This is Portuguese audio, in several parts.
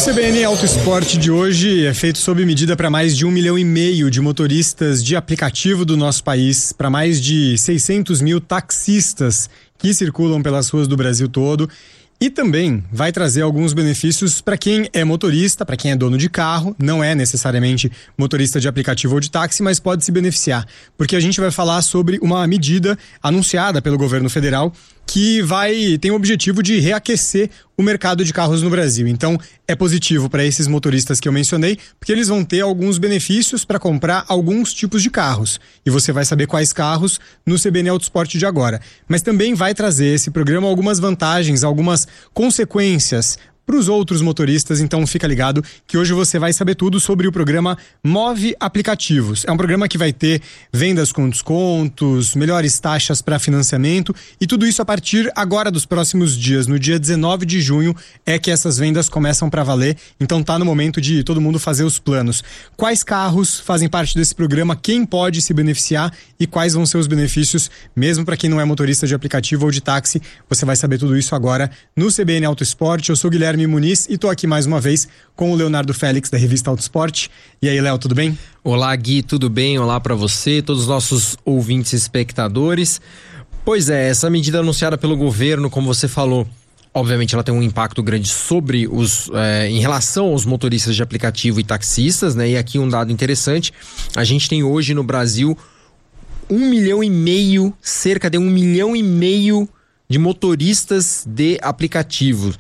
CBN Auto Esporte de hoje é feito sob medida para mais de 1,5 milhão de motoristas de aplicativo do nosso país, para mais de 600 mil taxistas que circulam pelas ruas do Brasil todo. E também vai trazer alguns benefícios para quem é motorista, para quem é dono de carro, não é necessariamente motorista de aplicativo ou de táxi, mas pode se beneficiar. Porque a gente vai falar sobre uma medida anunciada pelo governo federal que tem o objetivo de reaquecer o mercado de carros no Brasil. Então, é positivo para esses motoristas que eu mencionei, porque eles vão ter alguns benefícios para comprar alguns tipos de carros. E você vai saber quais carros no CBN Auto Esporte de agora. Mas também vai trazer esse programa algumas vantagens, algumas consequências para os outros motoristas, então fica ligado que hoje você vai saber tudo sobre o programa Move Aplicativos. É um programa que vai ter vendas com descontos, melhores taxas para financiamento e tudo isso a partir agora dos próximos dias. No dia 19 de junho é que essas vendas começam para valer, então tá no momento de todo mundo fazer os planos. Quais carros fazem parte desse programa, quem pode se beneficiar e quais vão ser os benefícios, mesmo para quem não é motorista de aplicativo ou de táxi, você vai saber tudo isso agora no CBN Auto Esporte. Eu sou Guilherme Muniz e tô aqui mais uma vez com o Leonardo Félix da revista Auto Esporte. E aí, Léo, tudo bem? Olá, Gui, tudo bem? Olá para você, todos os nossos ouvintes e espectadores. Pois é, essa medida anunciada pelo governo, como você falou, obviamente ela tem um impacto grande sobre em relação aos motoristas de aplicativo e taxistas, né? E aqui um dado interessante, a gente tem hoje no Brasil 1,5 milhão, cerca de 1,5 milhão de motoristas de aplicativos.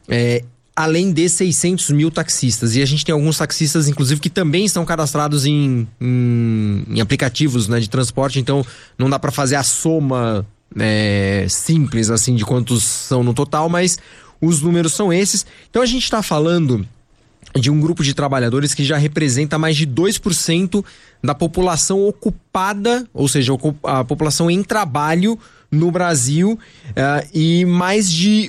Além de 600 mil taxistas. E a gente tem alguns taxistas, inclusive, que também estão cadastrados em aplicativos, né, de transporte. Então, não dá para fazer a soma simples, assim, de quantos são no total, mas os números são esses. Então, a gente está falando de um grupo de trabalhadores que já representa mais de 2% da população ocupada, ou seja, a população em trabalho no Brasil, e mais de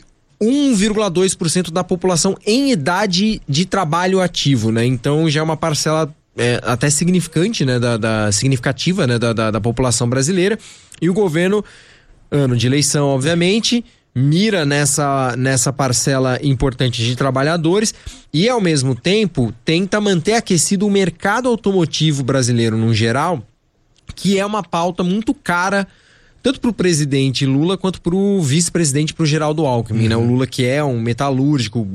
1,2% da população em idade de trabalho ativo, né? Então já é uma parcela até significante, né? Significativa, né? Da população brasileira. E o governo, ano de eleição, obviamente, mira nessa parcela importante de trabalhadores e, ao mesmo tempo, tenta manter aquecido o mercado automotivo brasileiro no geral, que é uma pauta muito cara tanto para o presidente Lula quanto para o vice-presidente, para o Geraldo Alckmin, né? O Lula, que é um metalúrgico,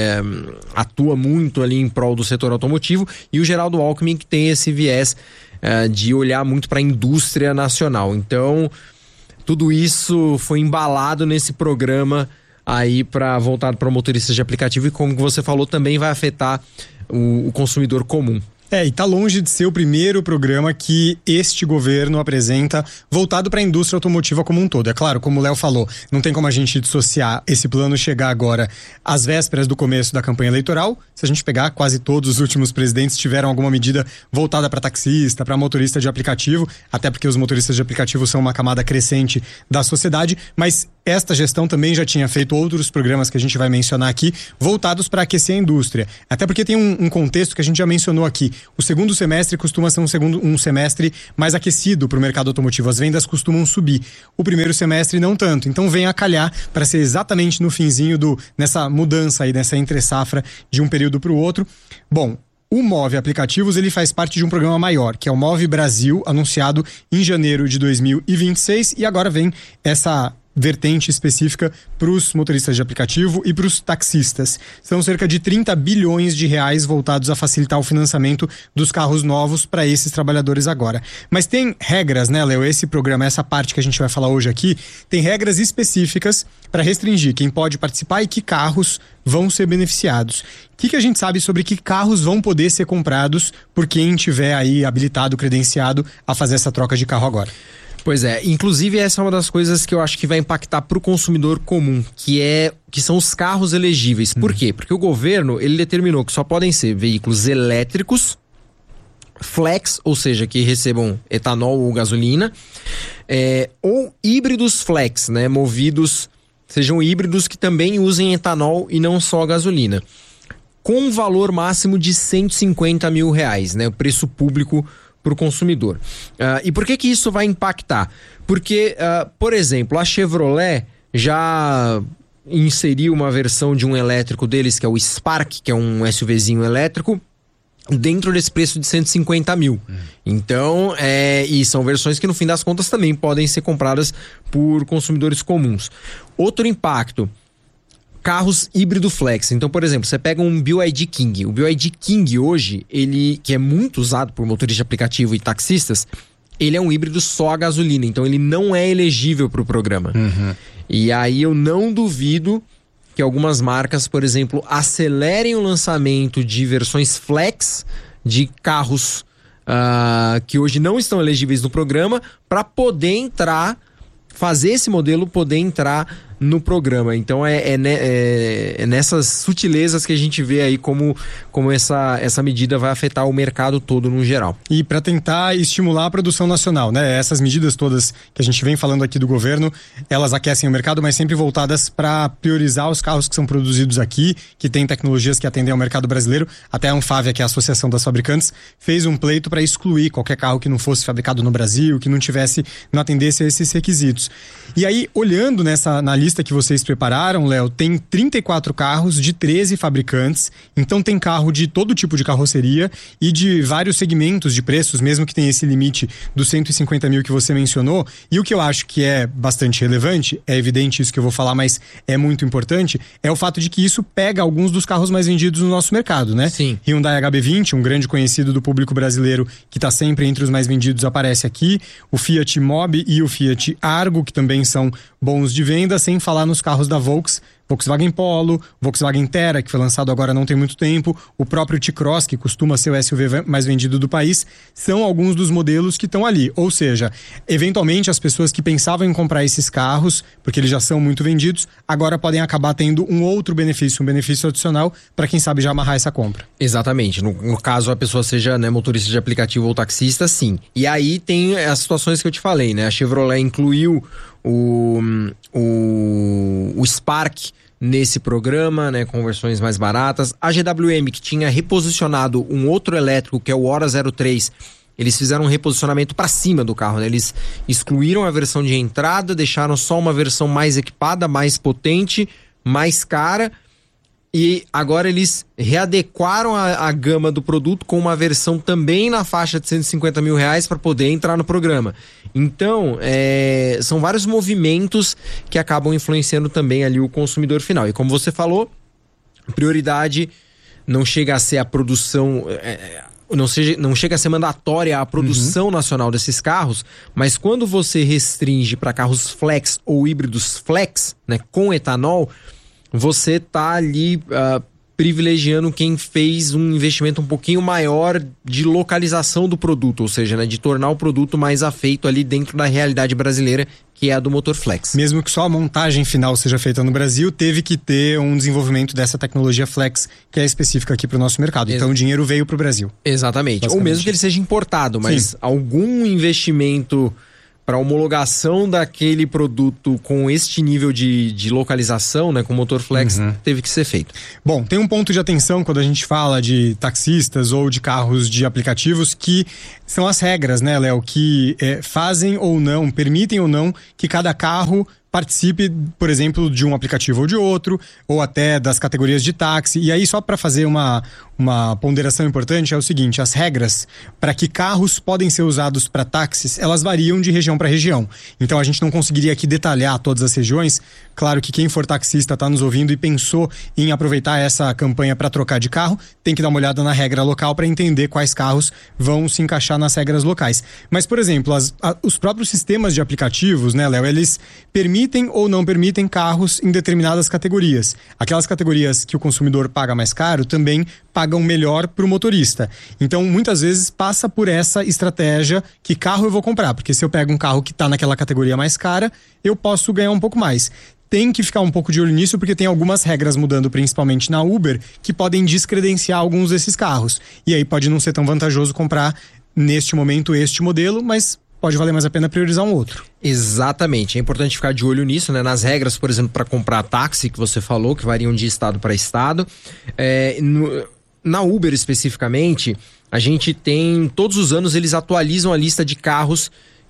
atua muito ali em prol do setor automotivo, e o Geraldo Alckmin, que tem esse viés de olhar muito para a indústria nacional. Então, tudo isso foi embalado nesse programa aí voltado para motoristas de aplicativo e, como você falou, também vai afetar o consumidor comum. E tá longe de ser o primeiro programa que este governo apresenta voltado para a indústria automotiva como um todo. É claro, como o Léo falou, não tem como a gente dissociar esse plano chegar agora às vésperas do começo da campanha eleitoral. Se a gente pegar, quase todos os últimos presidentes tiveram alguma medida voltada para taxista, para motorista de aplicativo, até porque os motoristas de aplicativo são uma camada crescente da sociedade, mas esta gestão também já tinha feito outros programas que a gente vai mencionar aqui, voltados para aquecer a indústria. Até porque tem um contexto que a gente já mencionou aqui. O segundo semestre costuma ser um semestre mais aquecido para o mercado automotivo. As vendas costumam subir. O primeiro semestre não tanto. Então vem a calhar para ser exatamente no finzinho nessa mudança aí, nessa entre-safra de um período para o outro. Bom, o Move Aplicativos, ele faz parte de um programa maior, que é o Move Brasil, anunciado em janeiro de 2026, e agora vem essa vertente específica para os motoristas de aplicativo e para os taxistas. São cerca de 30 bilhões de reais voltados a facilitar o financiamento dos carros novos para esses trabalhadores agora. Mas tem regras, né, Léo? Esse programa, essa parte que a gente vai falar hoje aqui, tem regras específicas para restringir quem pode participar e que carros vão ser beneficiados. O que a gente sabe sobre que carros vão poder ser comprados por quem tiver aí habilitado, credenciado a fazer essa troca de carro agora? Pois é, inclusive essa é uma das coisas que eu acho que vai impactar para o consumidor comum, que são os carros elegíveis. Por quê? Porque o governo, ele determinou que só podem ser veículos elétricos, flex, ou seja, que recebam etanol ou gasolina, ou híbridos flex, né, sejam híbridos que também usem etanol e não só gasolina, com um valor máximo de R$150 mil, né, o preço público para o consumidor. E por que isso vai impactar? Porque, por exemplo, a Chevrolet já inserir uma versão de um elétrico deles, que é o Spark, que é um SUVzinho elétrico, dentro desse preço de 150 mil. Então, e são versões que no fim das contas também podem ser compradas por consumidores comuns. Outro impacto, carros híbrido flex. Então, por exemplo, você pega um BYD King. O BYD King hoje, ele que é muito usado por motoristas de aplicativo e taxistas, ele é um híbrido só a gasolina. Então, ele não é elegível para o programa. E aí eu não duvido que algumas marcas, por exemplo, acelerem o lançamento de versões flex de carros que hoje não estão elegíveis no programa, para poder entrar, fazer esse modelo poder entrar no programa. Então é nessas sutilezas que a gente vê aí como essa medida vai afetar o mercado todo no geral. E para tentar estimular a produção nacional, né? Essas medidas todas que a gente vem falando aqui do governo, elas aquecem o mercado, mas sempre voltadas para priorizar os carros que são produzidos aqui, que tem tecnologias que atendem ao mercado brasileiro. Até a Anfávia, que é a Associação das Fabricantes, fez um pleito para excluir qualquer carro que não fosse fabricado no Brasil, que não atendesse a esses requisitos. E aí, olhando na lista que vocês prepararam, Léo, tem 34 carros de 13 fabricantes. Então tem carro de todo tipo de carroceria e de vários segmentos de preços, mesmo que tenha esse limite dos 150 mil que você mencionou. E o que eu acho que é bastante relevante, é evidente isso que eu vou falar, mas é muito importante, é o fato de que isso pega alguns dos carros mais vendidos no nosso mercado, né? Sim. Hyundai HB20, um grande conhecido do público brasileiro, que está sempre entre os mais vendidos, aparece aqui. O Fiat Mobi e o Fiat Argo, que também são bons de venda, sem falar nos carros da Volkswagen Polo, Volkswagen Terra, que foi lançado agora não tem muito tempo, o próprio T-Cross, que costuma ser o SUV mais vendido do país, são alguns dos modelos que estão ali. Ou seja, eventualmente as pessoas que pensavam em comprar esses carros, porque eles já são muito vendidos, agora podem acabar tendo um outro benefício, um benefício adicional, para quem sabe já amarrar essa compra. Exatamente. No caso a pessoa seja, né, motorista de aplicativo ou taxista, sim. E aí tem as situações que eu te falei, né? A Chevrolet incluiu o Spark nesse programa, né, com versões mais baratas. A GWM, que tinha reposicionado um outro elétrico, que é o Hora 03, eles fizeram um reposicionamento para cima do carro, né? Eles excluíram a versão de entrada, deixaram só uma versão mais equipada, mais potente, mais cara, e agora eles readequaram a gama do produto com uma versão também na faixa de 150 mil reais para poder entrar no programa. Então, são vários movimentos que acabam influenciando também ali o consumidor final. E como você falou, prioridade não chega a ser a produção... Não chega a ser mandatória a produção nacional desses carros, mas quando você restringe para carros flex ou híbridos flex, né, com etanol, você tá ali privilegiando quem fez um investimento um pouquinho maior de localização do produto, ou seja, né, de tornar o produto mais afeito ali dentro da realidade brasileira, que é a do motor flex. Mesmo que só a montagem final seja feita no Brasil, teve que ter um desenvolvimento dessa tecnologia flex, que é específica aqui para o nosso mercado. Então o dinheiro veio para o Brasil. Exatamente. Ou mesmo que ele seja importado, mas sim, algum investimento para homologação daquele produto com este nível de localização, né, com motor flex, teve que ser feito. Bom, tem um ponto de atenção quando a gente fala de taxistas ou de carros de aplicativos, que são as regras, né, Léo, que fazem ou não, permitem ou não que cada carro participe, por exemplo, de um aplicativo ou de outro, ou até das categorias de táxi. E aí, só para fazer uma ponderação importante, é o seguinte: as regras para que carros podem ser usados para táxis, elas variam de região para região. Então a gente não conseguiria aqui detalhar todas as regiões. Claro que quem for taxista está nos ouvindo e pensou em aproveitar essa campanha para trocar de carro, tem que dar uma olhada na regra local para entender quais carros vão se encaixar nas regras locais. Mas, por exemplo, os próprios sistemas de aplicativos, né, Léo, eles permitem ou não permitem carros em determinadas categorias. Aquelas categorias que o consumidor paga mais caro também pagam melhor para o motorista. Então, muitas vezes passa por essa estratégia: que carro eu vou comprar? Porque se eu pego um carro que está naquela categoria mais cara, eu posso ganhar um pouco mais. Tem que ficar um pouco de olho nisso, porque tem algumas regras mudando, principalmente na Uber, que podem descredenciar alguns desses carros. E aí pode não ser tão vantajoso comprar, neste momento, este modelo, mas pode valer mais a pena priorizar um outro. Exatamente, é importante ficar de olho nisso, né? Nas regras, por exemplo, para comprar táxi, que você falou, que variam de estado para estado. Na Uber, especificamente, a gente tem... Todos os anos eles atualizam a lista de carros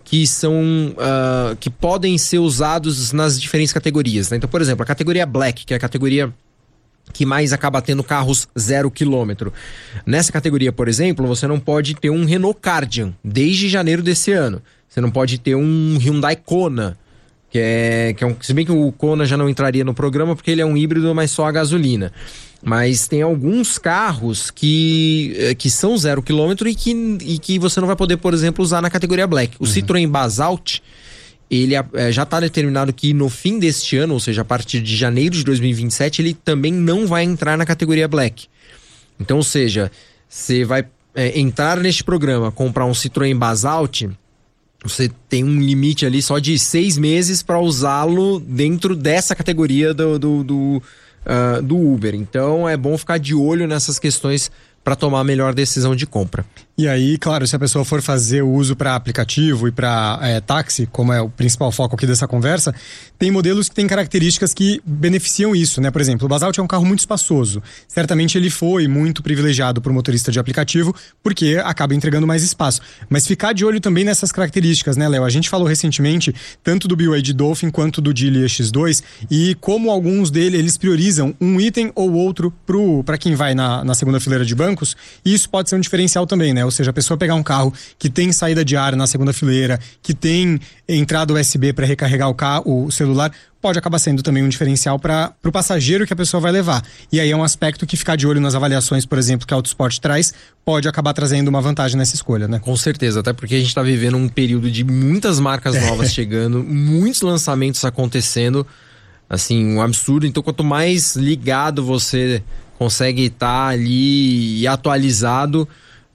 que são que podem ser usados nas diferentes categorias, né? Então, por exemplo, a categoria Black, que é a categoria que mais acaba tendo carros 0 km. Nessa categoria, por exemplo, você não pode ter um Renault Kardian desde janeiro desse ano. Você não pode ter um Hyundai Kona, que é se bem que o Kona já não entraria no programa porque ele é um híbrido, mas só a gasolina. Mas tem alguns carros que são 0 km e que você não vai poder, por exemplo, usar na categoria Black. O Citroën Basalt, ele já está determinado que no fim deste ano, ou seja, a partir de janeiro de 2027, ele também não vai entrar na categoria Black. Então, ou seja, você vai entrar neste programa, comprar um Citroën Basalt, você tem um limite ali só de 6 meses para usá-lo dentro dessa categoria do Uber. Então é bom ficar de olho nessas questões para tomar a melhor decisão de compra. E aí, claro, se a pessoa for fazer o uso para aplicativo e para táxi, como é o principal foco aqui dessa conversa, tem modelos que têm características que beneficiam isso, né? Por exemplo, o Basalt é um carro muito espaçoso. Certamente ele foi muito privilegiado por motorista de aplicativo, porque acaba entregando mais espaço. Mas ficar de olho também nessas características, né, Léo? A gente falou recentemente, tanto do BYD Dolphin quanto do Geely X2, e como alguns deles, eles priorizam um item ou outro para quem vai na segunda fileira de bancos, e isso pode ser um diferencial também, né? Ou seja, a pessoa pegar um carro que tem saída de ar na segunda fileira, que tem entrada USB para recarregar o celular, pode acabar sendo também um diferencial para o passageiro que a pessoa vai levar. E aí é um aspecto que ficar de olho nas avaliações, por exemplo, que a Autosport traz, pode acabar trazendo uma vantagem nessa escolha, né? Com certeza, até porque a gente está vivendo um período de muitas marcas novas chegando, muitos lançamentos acontecendo, assim, um absurdo. Então, quanto mais ligado você consegue estar ali e atualizado,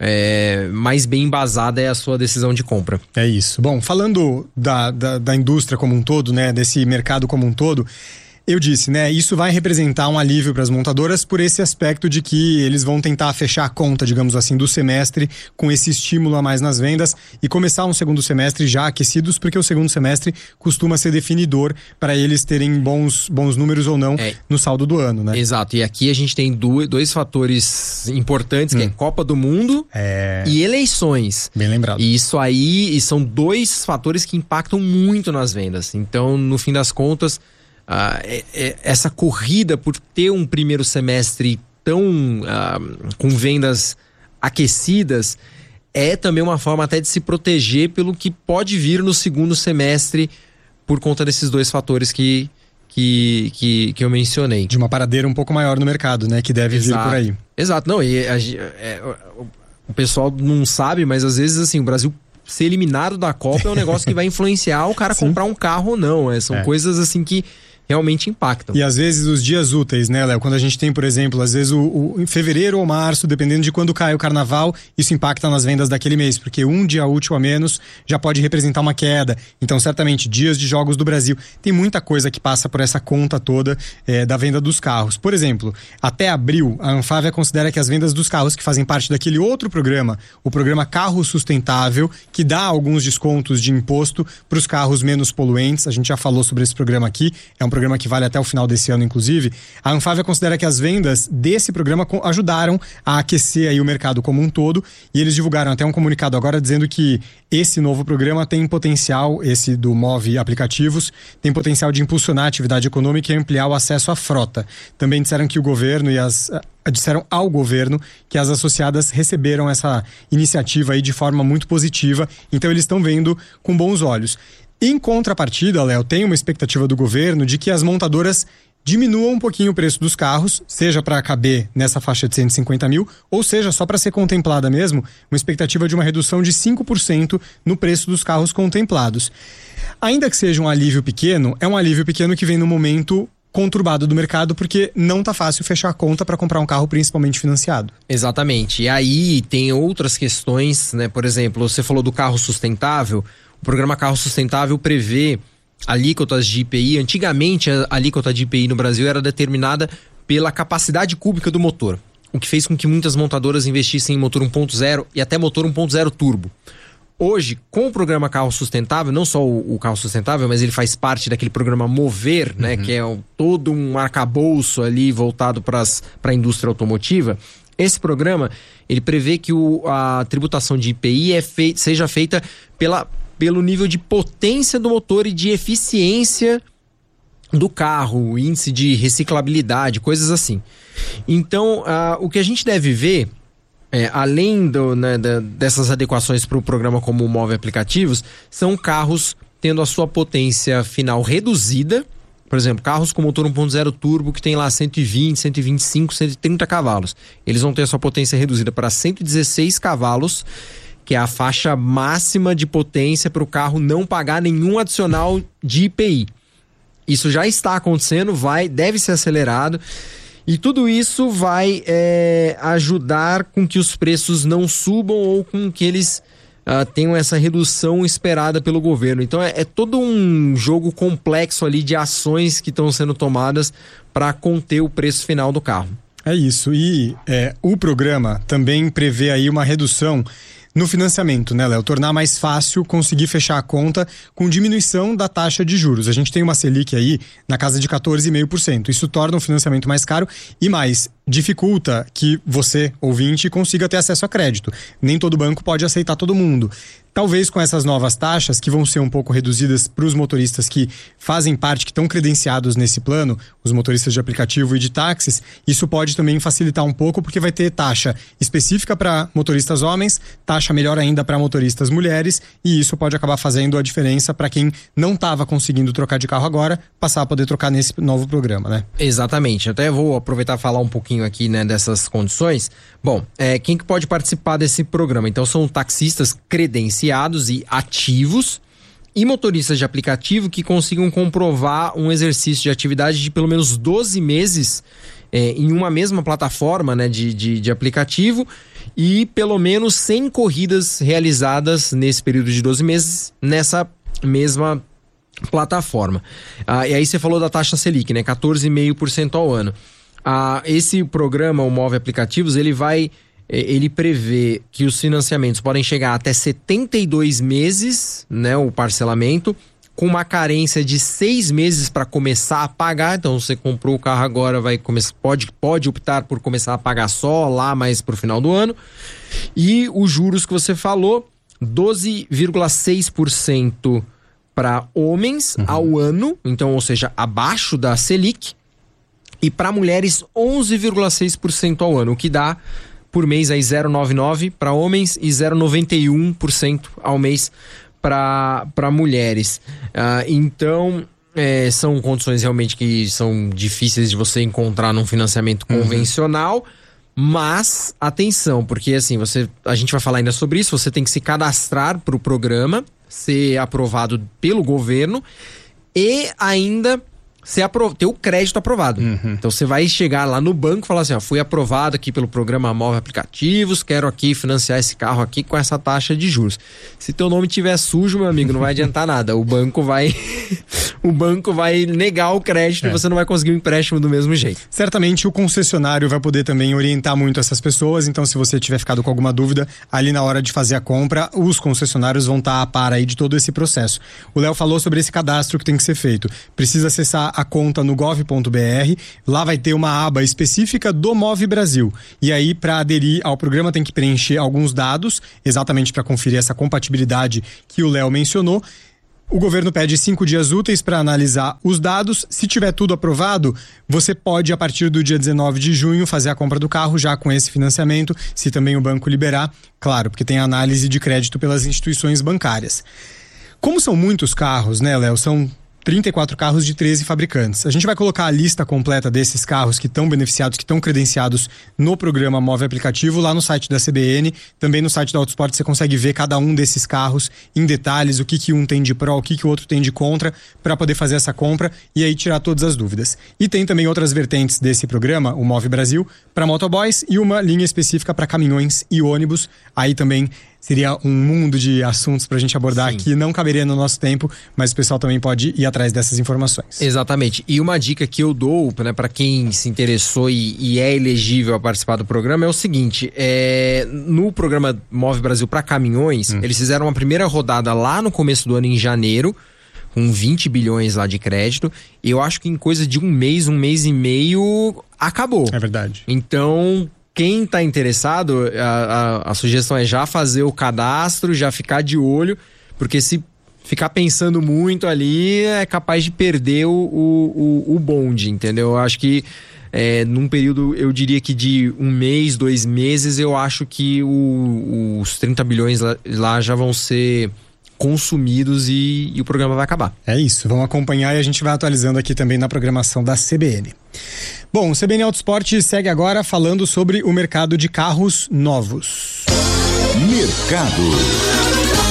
mais bem embasada é a sua decisão de compra. É isso. Bom, falando da indústria como um todo, né, desse mercado como um todo, eu disse, né, isso vai representar um alívio para as montadoras por esse aspecto de que eles vão tentar fechar a conta, digamos assim, do semestre com esse estímulo a mais nas vendas e começar um segundo semestre já aquecidos, porque o segundo semestre costuma ser definidor para eles terem bons números ou não no saldo do ano, né? Exato, e aqui a gente tem dois fatores importantes, que é Copa do Mundo e eleições. Bem lembrado. E isso aí, são dois fatores que impactam muito nas vendas. Então, no fim das contas, essa corrida por ter um primeiro semestre tão com vendas aquecidas é também uma forma até de se proteger pelo que pode vir no segundo semestre por conta desses dois fatores que eu mencionei. De uma paradeira um pouco maior no mercado, né? Que deve vir por aí. Exato. Não, o pessoal não sabe, mas às vezes assim, o Brasil ser eliminado da Copa é um negócio que vai influenciar o cara comprar um carro ou não. São coisas assim que realmente impactam. E às vezes os dias úteis, né, Léo? Quando a gente tem, por exemplo, às vezes em fevereiro ou março, dependendo de quando cai o carnaval, isso impacta nas vendas daquele mês, porque um dia útil a menos já pode representar uma queda. Então, certamente, dias de jogos do Brasil. Tem muita coisa que passa por essa conta toda da venda dos carros. Por exemplo, até abril, a Anfávia considera que as vendas dos carros que fazem parte daquele outro programa, o programa Carro Sustentável, que dá alguns descontos de imposto para os carros menos poluentes. A gente já falou sobre esse programa aqui. É um programa que vale até o final desse ano, inclusive. A Anfávia considera que as vendas desse programa ajudaram a aquecer aí o mercado como um todo, e eles divulgaram até um comunicado agora dizendo que esse novo programa tem potencial, esse do Move Aplicativos, tem potencial de impulsionar a atividade econômica e ampliar o acesso à frota. Também disseram que o governo disseram ao governo que as associadas receberam essa iniciativa aí de forma muito positiva, então eles estão vendo com bons olhos. Em contrapartida, Léo, tem uma expectativa do governo de que as montadoras diminuam um pouquinho o preço dos carros, seja para caber nessa faixa de 150 mil, ou seja, só para ser contemplada mesmo, uma expectativa de uma redução de 5% no preço dos carros contemplados. Ainda que seja um alívio pequeno, é um alívio pequeno que vem no momento conturbado do mercado, porque não tá fácil fechar a conta para comprar um carro, principalmente financiado. Exatamente. E aí tem outras questões, né? Por exemplo, você falou do carro sustentável. O programa Carro Sustentável prevê alíquotas de IPI. Antigamente, a alíquota de IPI no Brasil era determinada pela capacidade cúbica do motor, o que fez com que muitas montadoras investissem em motor 1.0 e até motor 1.0 turbo. Hoje, com o programa Carro Sustentável, não só o Carro Sustentável, mas ele faz parte daquele programa Mover, né, que é todo um arcabouço ali voltado para a indústria automotiva. Esse programa, ele prevê que a tributação de IPI seja feita pelo nível de potência do motor e de eficiência do carro, índice de reciclabilidade, coisas assim. Então, o que a gente deve ver, além dessas adequações para o programa como o Move Aplicativos, são carros tendo a sua potência final reduzida. Por exemplo, carros com motor 1.0 turbo que tem lá 120, 125, 130 cavalos. Eles vão ter a sua potência reduzida para 116 cavalos, que é a faixa máxima de potência para o carro não pagar nenhum adicional de IPI. Isso já está acontecendo, deve ser acelerado. E tudo isso vai ajudar com que os preços não subam ou com que eles tenham essa redução esperada pelo governo. Então é todo um jogo complexo ali de ações que estão sendo tomadas para conter o preço final do carro. É isso. E o programa também prevê aí uma redução no financiamento, né, Léo? Tornar mais fácil conseguir fechar a conta com diminuição da taxa de juros. A gente tem uma Selic aí na casa de 14,5%. Isso torna o financiamento mais caro e mais dificulta que você, ouvinte, consiga ter acesso a crédito. Nem todo banco pode aceitar todo mundo. Talvez com essas novas taxas, que vão ser um pouco reduzidas para os motoristas que fazem parte, que estão credenciados nesse plano, os motoristas de aplicativo e de táxis, isso pode também facilitar um pouco, porque vai ter taxa específica para motoristas homens, taxa melhor ainda para motoristas mulheres, e isso pode acabar fazendo a diferença para quem não estava conseguindo trocar de carro agora, passar a poder trocar nesse novo programa, né? Exatamente. Até vou aproveitar e falar um pouquinho aqui, né, dessas condições. Bom, quem que pode participar desse programa? Então são taxistas credenciados e ativos e motoristas de aplicativo que consigam comprovar um exercício de atividade de pelo menos 12 meses em uma mesma plataforma, né, de aplicativo e pelo menos 100 corridas realizadas nesse período de 12 meses nessa mesma plataforma. E aí você falou da taxa Selic, né, 14,5% ao ano. Esse programa, o Move Aplicativos, ele prevê que os financiamentos podem chegar até 72 meses, né, o parcelamento, com uma carência de 6 meses para começar a pagar. Então, você comprou o carro agora, pode optar por começar a pagar só lá mais para o final do ano. E os juros que você falou, 12,6% para homens ao ano, então, ou seja, abaixo da Selic, e para mulheres 11,6% ao ano, o que dá por mês aí 0,99 para homens e 0,91% ao mês para mulheres. Então, são condições realmente que são difíceis de você encontrar num financiamento convencional, mas atenção, porque assim, a gente vai falar ainda sobre isso, você tem que se cadastrar para o programa, ser aprovado pelo governo e ainda ter o crédito aprovado. Então você vai chegar lá no banco e falar assim, fui aprovado aqui pelo programa Move Aplicativos, quero aqui financiar esse carro aqui com essa taxa de juros. Se teu nome estiver sujo, meu amigo, não vai adiantar nada. O banco vai negar o crédito e você não vai conseguir um empréstimo do mesmo jeito. Certamente o concessionário vai poder também orientar muito essas pessoas, então se você tiver ficado com alguma dúvida, ali na hora de fazer a compra, os concessionários vão estar a par aí de todo esse processo. O Léo falou sobre esse cadastro que tem que ser feito. Precisa acessar a conta no gov.br, lá vai ter uma aba específica do Move Brasil. E aí, para aderir ao programa, tem que preencher alguns dados, exatamente para conferir essa compatibilidade que o Léo mencionou. O governo pede 5 dias úteis para analisar os dados. Se tiver tudo aprovado, você pode, a partir do dia 19 de junho, fazer a compra do carro já com esse financiamento, se também o banco liberar. Claro, porque tem análise de crédito pelas instituições bancárias. Como são muitos carros, né, Léo? São 34 carros de 13 fabricantes. A gente vai colocar a lista completa desses carros que estão beneficiados, que estão credenciados no programa Move Aplicativo lá no site da CBN. Também no site da Autosport você consegue ver cada um desses carros em detalhes, o que um tem de pró, o que o outro tem de contra, para poder fazer essa compra e aí tirar todas as dúvidas. E tem também outras vertentes desse programa, o Move Brasil, para motoboys e uma linha específica para caminhões e ônibus. Aí também seria um mundo de assuntos pra gente abordar aqui, não caberia no nosso tempo, mas o pessoal também pode ir atrás dessas informações. Exatamente. E uma dica que eu dou, né, para quem se interessou e é elegível a participar do programa é o seguinte, no programa Move Brasil para caminhões, eles fizeram uma primeira rodada lá no começo do ano, em janeiro, com 20 bilhões lá de crédito, e eu acho que em coisa de um mês e meio, acabou. É verdade. Então, quem está interessado, a sugestão é já fazer o cadastro, já ficar de olho, porque se ficar pensando muito ali é capaz de perder o bonde, entendeu? Eu acho que num período, eu diria que de 1 mês, 2 meses, eu acho que os 30 bilhões lá já vão ser consumidos e o programa vai acabar. É isso, vamos acompanhar e a gente vai atualizando aqui também na programação da CBN. Bom, o CBN Autosport segue agora falando sobre o mercado de carros novos. Mercado.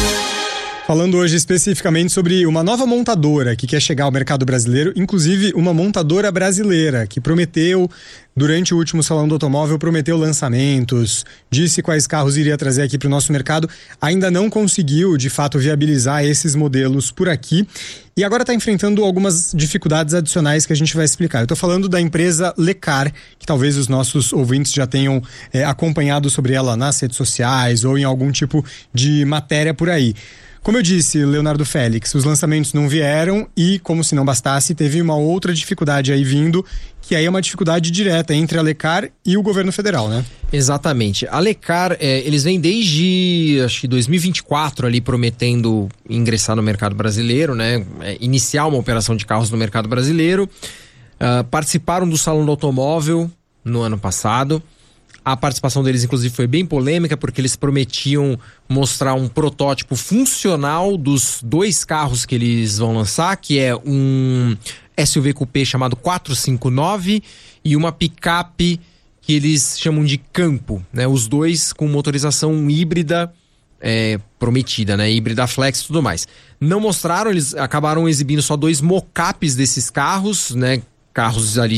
Falando hoje especificamente sobre uma nova montadora que quer chegar ao mercado brasileiro, inclusive uma montadora brasileira que prometeu, durante o último Salão do Automóvel, prometeu lançamentos, disse quais carros iria trazer aqui para o nosso mercado, ainda não conseguiu, de fato, viabilizar esses modelos por aqui e agora está enfrentando algumas dificuldades adicionais que a gente vai explicar. Eu estou falando da empresa Lecar, que talvez os nossos ouvintes já tenham acompanhado sobre ela nas redes sociais ou em algum tipo de matéria por aí. Como eu disse, Leonardo Félix, os lançamentos não vieram e, como se não bastasse, teve uma outra dificuldade aí vindo, que aí é uma dificuldade direta entre a Lecar e o governo federal, né? Exatamente. A Lecar, eles vêm desde, acho que 2024 ali prometendo ingressar no mercado brasileiro, né? Iniciar uma operação de carros no mercado brasileiro. Participaram do Salão do Automóvel no ano passado. A participação deles, inclusive, foi bem polêmica, porque eles prometiam mostrar um protótipo funcional dos 2 carros que eles vão lançar, que é um SUV coupé chamado 459 e uma picape que eles chamam de Campo, né? Os 2 com motorização híbrida prometida, né? Híbrida flex e tudo mais. Não mostraram, eles acabaram exibindo só 2 mockups desses carros, né? Carros ali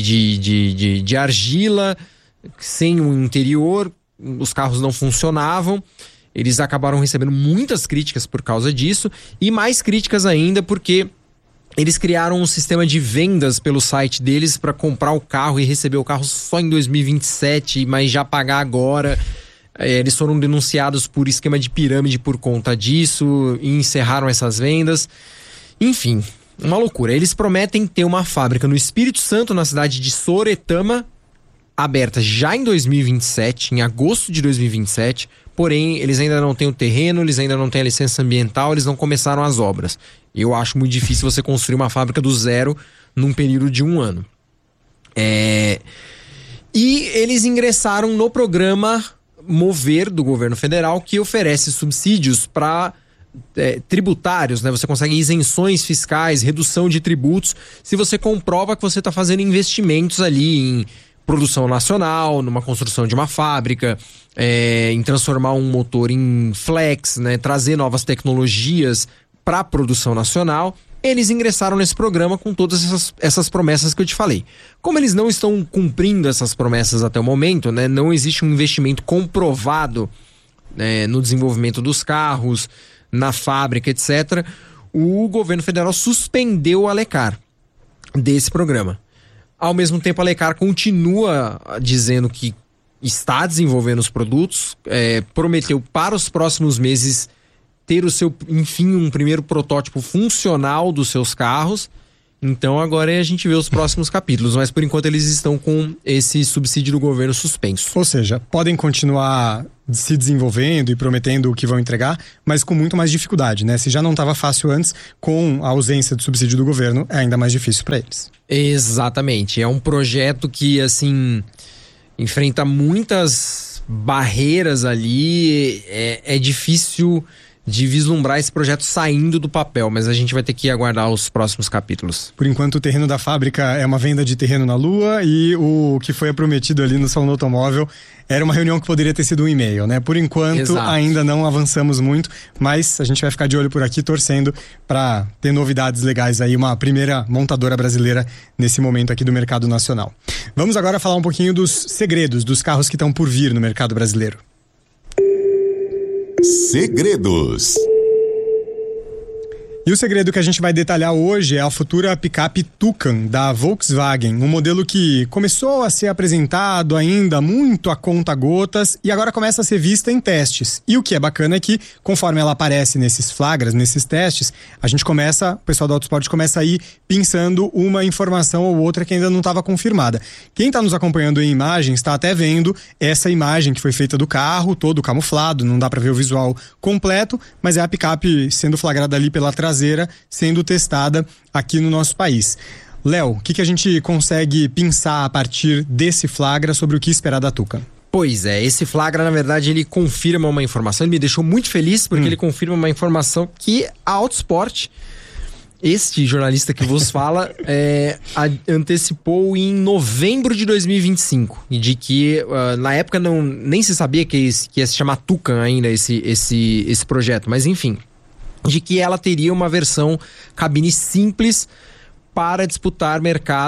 de argila, sem o interior, os carros não funcionavam. Eles acabaram recebendo muitas críticas por causa disso e mais críticas ainda porque eles criaram um sistema de vendas pelo site deles para comprar o carro e receber o carro só em 2027, mas já pagar agora. Eles foram denunciados por esquema de pirâmide por conta disso e encerraram essas vendas. Enfim, uma loucura. Eles prometem ter uma fábrica no Espírito Santo, na cidade de Soretama, aberta já em 2027, em agosto de 2027, porém eles ainda não têm o terreno, eles ainda não têm a licença ambiental, eles não começaram as obras. Eu acho muito difícil você construir uma fábrica do zero num período de 1 ano. E eles ingressaram no programa Mover do governo federal, que oferece subsídios para tributários, né? Você consegue isenções fiscais, redução de tributos, se você comprova que você está fazendo investimentos ali em produção nacional, numa construção de uma fábrica, em transformar um motor em flex, né? Trazer novas tecnologias para a produção nacional. Eles ingressaram nesse programa com todas essas promessas que eu te falei. Como eles não estão cumprindo essas promessas até o momento, né? Não existe um investimento comprovado no desenvolvimento dos carros, na fábrica, etc. O governo federal suspendeu a Lecar desse programa. Ao mesmo tempo, a Lecar continua dizendo que está desenvolvendo os produtos, prometeu para os próximos meses ter enfim, um primeiro protótipo funcional dos seus carros. Então agora a gente vê os próximos capítulos, mas por enquanto eles estão com esse subsídio do governo suspenso. Ou seja, podem continuar se desenvolvendo e prometendo o que vão entregar, mas com muito mais dificuldade, né? Se já não estava fácil antes, com a ausência do subsídio do governo, é ainda mais difícil para eles. Exatamente. É um projeto que, assim, enfrenta muitas barreiras ali. É difícil de vislumbrar esse projeto saindo do papel, mas a gente vai ter que aguardar os próximos capítulos. Por enquanto, o terreno da fábrica é uma venda de terreno na Lua e o que foi prometido ali no Salão do Automóvel era uma reunião que poderia ter sido um e-mail, né? Por enquanto, Exato. Ainda não avançamos muito, mas a gente vai ficar de olho por aqui, torcendo para ter novidades legais aí, uma primeira montadora brasileira nesse momento aqui do mercado nacional. Vamos agora falar um pouquinho dos segredos dos carros que estão por vir no mercado brasileiro. Segredos. E o segredo que a gente vai detalhar hoje é a futura picape Tucano da Volkswagen, um modelo que começou a ser apresentado ainda muito a conta-gotas e agora começa a ser vista em testes. E o que é bacana é que, conforme ela aparece nesses flagras, nesses testes, o pessoal do Autosport começa a ir pensando uma informação ou outra que ainda não estava confirmada. Quem está nos acompanhando em imagens está até vendo essa imagem que foi feita do carro, todo camuflado, não dá para ver o visual completo, mas é a picape sendo flagrada ali pela traseira traseira sendo testada aqui no nosso país. Léo, o que a gente consegue pensar a partir desse flagra sobre o que esperar da Tucan? Pois é, esse flagra, na verdade, ele confirma uma informação, ele me deixou muito feliz porque ele confirma uma informação que a Autosport, este jornalista que vos fala, antecipou em novembro de 2025. E de que, na época, nem se sabia que ia se chamar Tucan ainda, esse projeto. Mas, enfim, de que ela teria uma versão cabine simples para disputar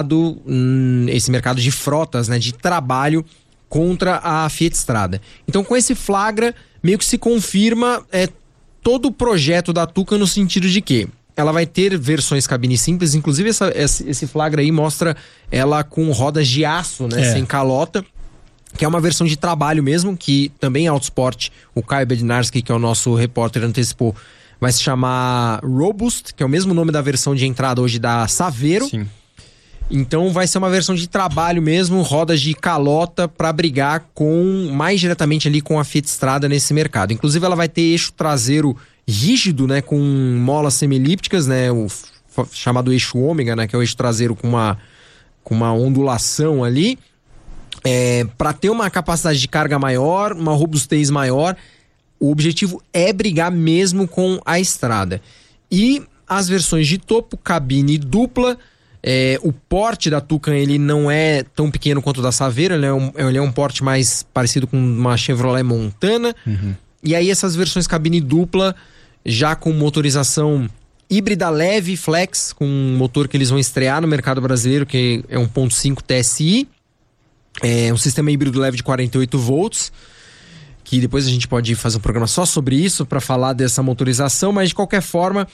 esse mercado de frotas, né, de trabalho contra a Fiat Strada. Então, com esse flagra, meio que se confirma todo o projeto da Tucan no sentido de que ela vai ter versões cabine simples, inclusive esse flagra aí mostra ela com rodas de aço, né, sem calota, que é uma versão de trabalho mesmo, que também a Autosport, o Caio Bednarski, que é o nosso repórter, antecipou, vai se chamar Robust, que é o mesmo nome da versão de entrada hoje da Saveiro. Sim. Então vai ser uma versão de trabalho mesmo, rodas de calota para brigar mais diretamente ali com a Fiat Strada nesse mercado. Inclusive ela vai ter eixo traseiro rígido, né, com molas semi-elípticas, né, o chamado eixo ômega, né, que é o eixo traseiro com uma ondulação ali, para ter uma capacidade de carga maior, uma robustez maior. O objetivo é brigar mesmo com a Strada. E as versões de topo, cabine dupla. O porte da Tucan, ele não é tão pequeno quanto o da Saveiro, ele é um porte mais parecido com uma Chevrolet Montana. E aí essas versões cabine dupla, já com motorização híbrida leve, flex, com um motor que eles vão estrear no mercado brasileiro, que é 1.5 TSI, um sistema híbrido leve de 48 volts, que depois a gente pode fazer um programa só sobre isso, para falar dessa motorização, mas de qualquer forma,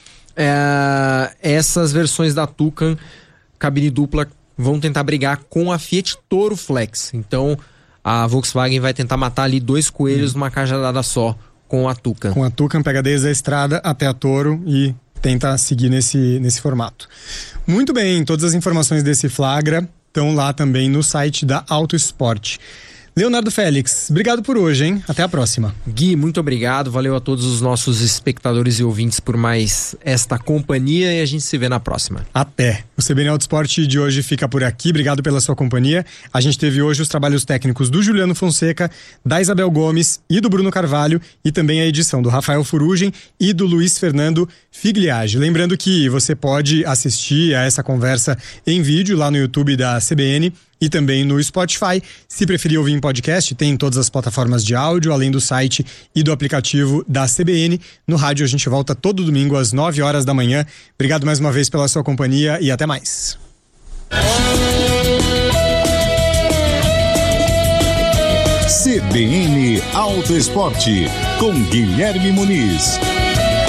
essas versões da Tucan cabine dupla vão tentar brigar com a Fiat Toro Flex. Então a Volkswagen vai tentar matar ali 2 coelhos numa cajadada só com a Tucan. Com a Tucan pega desde a Strada até a Toro e tenta seguir nesse formato. Muito bem, todas as informações desse flagra estão lá também no site da Autosport. Leonardo Félix, obrigado por hoje, hein? Até a próxima. Gui, muito obrigado. Valeu a todos os nossos espectadores e ouvintes por mais esta companhia e a gente se vê na próxima. Até. O CBN Autosport de hoje fica por aqui. Obrigado pela sua companhia. A gente teve hoje os trabalhos técnicos do Juliano Fonseca, da Isabel Gomes e do Bruno Carvalho e também a edição do Rafael Furugem e do Luiz Fernando Figliage. Lembrando que você pode assistir a essa conversa em vídeo lá no YouTube da CBN e também no Spotify. Se preferir ouvir em podcast, tem em todas as plataformas de áudio, além do site e do aplicativo da CBN. No rádio a gente volta todo domingo às 9 horas da manhã. Obrigado mais uma vez pela sua companhia e até mais. CBN Autoesporte com Guilherme Muniz.